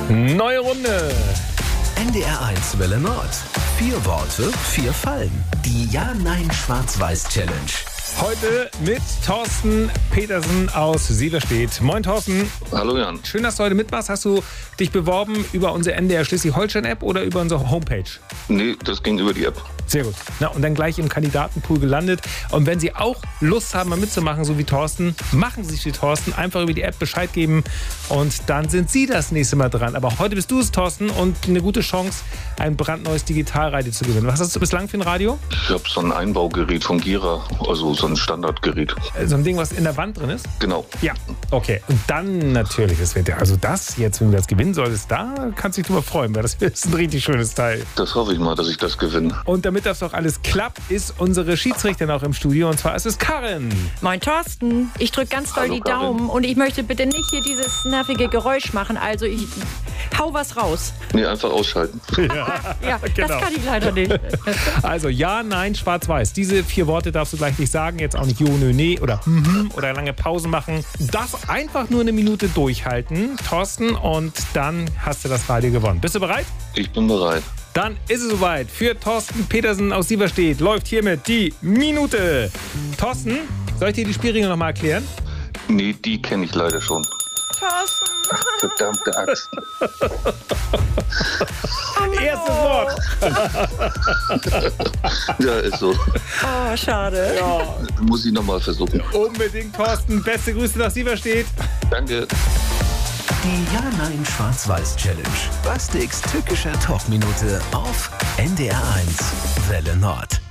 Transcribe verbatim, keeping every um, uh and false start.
Neue Runde. N D R eins Welle Nord. Vier Worte, vier Fallen. Die Ja-Nein-Schwarz-Weiß-Challenge. Heute mit Thorsten Petersen aus Sieverstedt. Moin Thorsten. Hallo Jan. Schön, dass du heute mitmachst. Hast du dich beworben über unsere N D R Schleswig-Holstein-App oder über unsere Homepage? Nee, das ging über die App. Sehr gut. Na, und dann gleich im Kandidatenpool gelandet. Und wenn Sie auch Lust haben, mal mitzumachen, so wie Thorsten, machen Sie sich wie Thorsten. Einfach über die App Bescheid geben und dann sind Sie das nächste Mal dran. Aber heute bist du es, Thorsten, und eine gute Chance, ein brandneues Digitalradio zu gewinnen. Was hast du bislang für ein Radio? Ich habe so ein Einbaugerät von Gira, also so ein Standardgerät. So ein Ding, was in der Wand drin ist? Genau. Ja, okay. Und dann natürlich, das wird ja, also das jetzt, wenn du das gewinnen solltest, da kannst du dich drüber freuen, weil das ist ein richtig schönes Teil. Das hoffe ich mal, dass ich das gewinne. Und damit das doch alles klappt, ist unsere Schiedsrichterin auch im Studio, und zwar ist es Karin. Moin Thorsten, ich drücke ganz doll Hallo, die Karin. Daumen und ich möchte bitte nicht hier dieses nervige Geräusch machen, also ich hau was raus. Nee, einfach ausschalten. Ja, Genau. das kann ich leider nicht. Also ja, nein, schwarz-weiß. Diese vier Worte darfst du gleich nicht sagen. Jetzt auch nicht jo, nö, nee oder mhm oder lange Pausen machen. Das einfach nur eine Minute durchhalten, Thorsten, und dann hast du das Radio gewonnen. Bist du bereit? Ich bin bereit. Dann ist es soweit. Für Thorsten Petersen aus Sieverstedt läuft hiermit die Minute. Thorsten, soll ich dir die Spielregeln nochmal erklären? Nee, die kenne ich leider schon. Thorsten. Verdammte Axt. Erstes Wort. Ja, ist so. Oh, schade. Ja, Muss ich nochmal versuchen. unbedingt, Thorsten. Beste Grüße nach Sieverstedt. Danke. Die Ja-Nein-Schwarz-Weiß-Challenge. Bastiks tückischer Talkminute auf N D R eins Welle Nord.